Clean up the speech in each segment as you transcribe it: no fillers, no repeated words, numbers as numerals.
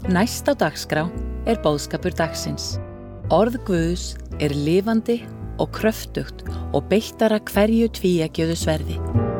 Næst á dagskrá boðskapur dagsins. Orð Guðs lifandi og kröftugt og beittara hverju tvíeggjuðu sverði.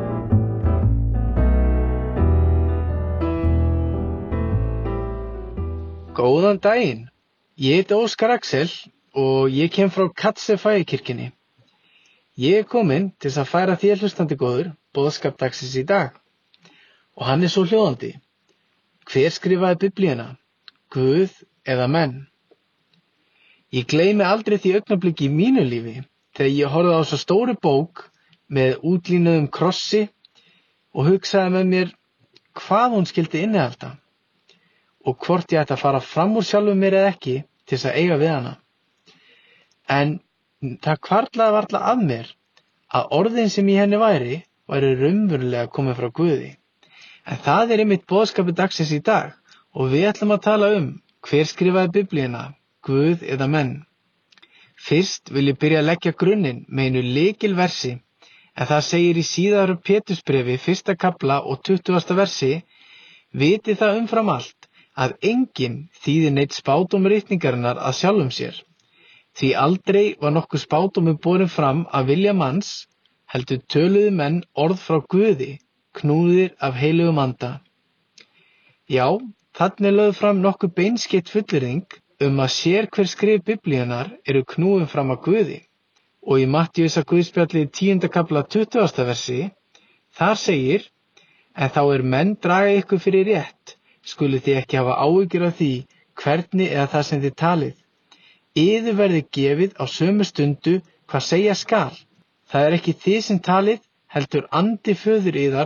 Góðan daginn, ég heiti Óskar Axel og ég kem frá Katsefækirkjunni. Ég kominn til að færa þér hlustandi góður boðskap dagsins í dag. Og hann svo hljóðandi. Hver skrifaði Biblíuna? Guð eða menn? Ég gleymi aldrei því augnabliki í mínu lífi þegar ég horfði á svo stóru bók með útlínuðum krossi og hugsaði með mér hvað hún skyldi innihalda og hvort ég ætti að fara fram úr sjálfum mér eða ekki til þess að eiga við hana. En það hvarflaði varla að mér að orðin sem í henni væri raunverulega komin frá Guði. En það einmitt boðskapur dagsins í dag og við ætlum að tala hver skrifaði Biblíuna, Guð eða menn. Fyrst vil ég byrja að leggja grunninn með einu lykilversi, en það segir í síðara Pétursbréfi 1. kafla og 20. versi: Viti það umfram allt að enginn þýðir neinn spádómur ritningarinnar að sjálfum sér. Því aldrei var nokkuð spádómur borinn fram af vilja manns, heldur töluðu menn orð frá Guði, knúðir af heilugum anda. Já, þarna lögð fram nokkuð beinskeytt fullyrðing að hver skrif Biblíunnar knúin fram af Guði. Og í Mattíusar Guðspjalli 10. kafla 20. versi, þar segir: En þá menn draga ykkur fyrir rétt, skuluð þið ekki hafa áhyggjur af því hvernig eða það sem þið talið. Yður verði gefið á sömu stundu hvað segja skal. Það ekki þið sem talið, heldur andi föður yðar